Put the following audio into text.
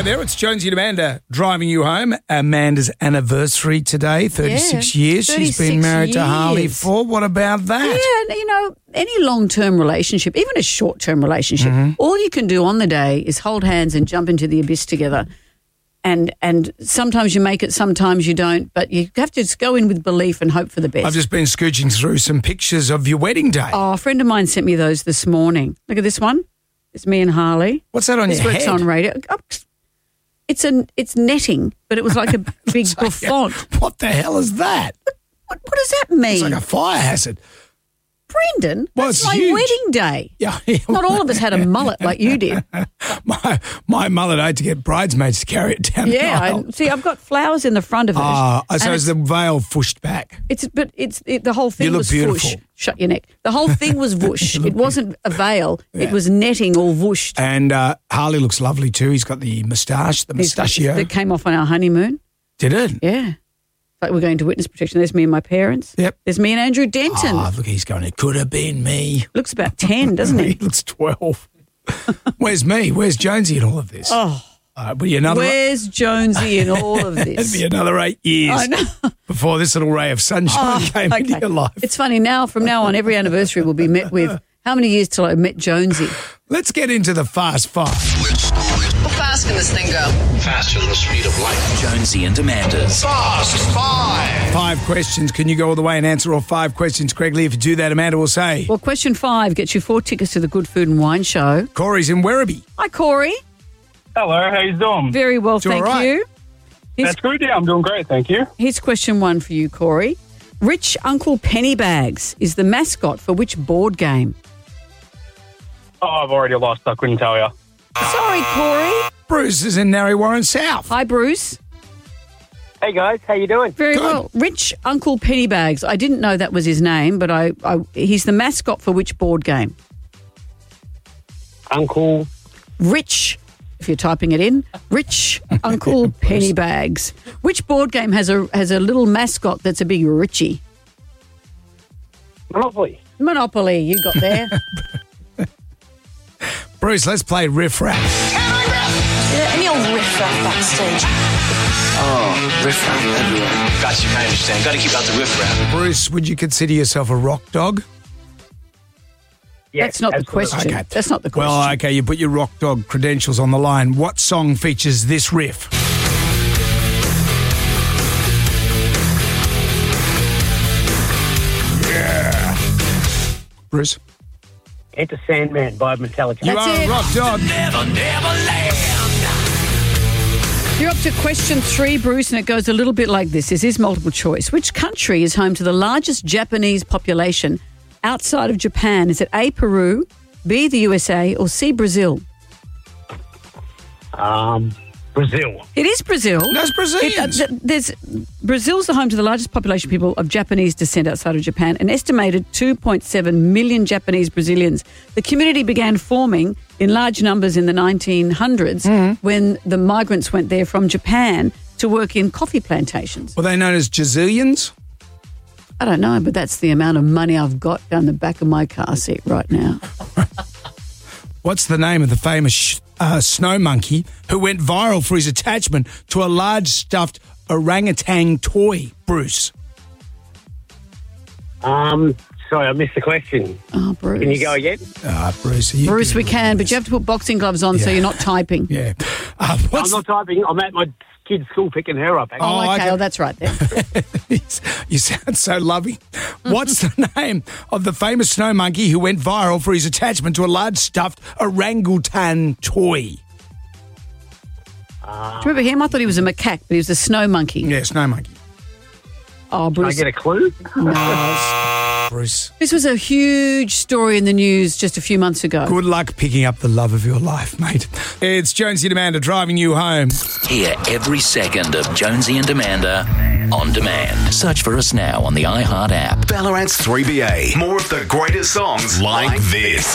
Hi there, it's Jonesy and Amanda driving you home. Amanda's anniversary today, 36 years. She's been married to Harley for. What about that? Yeah, you know, any long-term relationship, even a short-term relationship, all you can do on the day is hold hands and jump into the abyss together. And sometimes you make it, sometimes you don't, but you have to just go in with belief and hope for the best. I've just been scooching through some pictures of your wedding day. Oh, a friend of mine sent me those this morning. Look at this one. It's me and Harley. What's that on your head? This works on radio. It's netting, but it was like a big bouffant. What the hell is that? What does that mean? It's like a fire hazard. Brendan, Well, that's it's my huge. wedding day. Yeah. Not all of us had a mullet like you did. My mullet, I had to get bridesmaids to carry it down the aisle. See, I've got flowers in the front of it. So is the veil fushed back? The whole thing You look was beautiful. whoosh. Shut your neck. The whole thing was whoosh. It wasn't a veil. Yeah. It was netting all whooshed. And Harley looks lovely too. He's got the moustache, the mustachio. That came off on our honeymoon. Did it? Yeah. Like we're going to witness protection. There's me and my parents. Yep. There's me and Andrew Denton. Oh, look, he's going, it could have been me. Looks about 10, doesn't he? He looks 12. Where's me? Where's Jonesy in all of this? Oh. Where's Jonesy in all of this? It'd be another 8 years I know. before this little ray of sunshine came into your life. It's funny now, from now on, every anniversary will be met with, how many years till I met Jonesy? Let's get into the fast five. How fast can this thing go? Faster than the speed of light. Jonesy and Amanda's Fast Five. 5 questions. Can you go all the way and answer all 5 questions correctly? If you do that, Amanda will say. Well, question 5 gets you 4 tickets to the Good Food and Wine Show. Corey's in Werribee. Hi, Corey. Hello, how you doing? Very well, Doing thank all right. you. That's good, yeah, I'm doing great, thank you. Here's question 1 for you, Corey. Rich Uncle Pennybags is the mascot for which board game? Oh, I've already lost, I couldn't tell you. Sorry, Corey. Bruce is in Narre Warren South. Hi, Bruce. Hey guys, how you doing? Very Good. well. Rich Uncle Pennybags. I didn't know that was his name, but he's the mascot for which board game? Uncle. Rich, if you're typing it in, Rich Uncle Pennybags. Which board game has a little mascot that's a big Richie? Monopoly. Monopoly, you got there. Bruce, let's play Riff Raff. Any old riff-raff backstage? Oh, riff-raff everywhere. Got you, I understand. Got to keep out the riff-raff. Bruce, would you consider yourself a rock dog? Yeah, That's not the question. Okay. That's not the question. Well, okay, you put your rock dog credentials on the line. What song features this riff? Yeah. Bruce? Enter Sandman by Metallica. You That's are it. a rock dog. You're up to question 3, Bruce, and it goes a little bit like this. This is multiple choice. Which country is home to the largest Japanese population outside of Japan? Is it A, Peru, B, the USA, or C, Brazil? Brazil. It is Brazil. That's Brazilians. Brazil's the home to the largest population of people of Japanese descent outside of Japan, an estimated 2.7 million Japanese Brazilians. The community began forming in large numbers in the 1900s when the migrants went there from Japan to work in coffee plantations. Were they known as Jazillians? I don't know, but that's the amount of money I've got down the back of my car seat right now. What's the name of the famous snow monkey who went viral for his attachment to a large stuffed orangutan toy, Bruce? Sorry, I missed the question. Oh, Bruce. Can you go again? Bruce. Bruce, we can, but you have to put boxing gloves on so you're not typing. Yeah. I'm not typing. I'm at my kid's school picking her up. Actually. Oh, okay. okay. Well, that's right then. You sound so loving. What's the name of the famous snow monkey who went viral for his attachment to a large stuffed orangutan toy? Do you remember him? I thought he was a macaque, but he was a snow monkey. Yeah, snow monkey. Oh, Can I Bruce. get a clue? Bruce. This was a huge story in the news just a few months ago. Good luck picking up the love of your life, mate. It's Jonesy and Amanda driving you home. Hear every second of Jonesy and Amanda on demand. Search for us now on the iHeart app. Ballarat's 3BA. More of the greatest songs like this.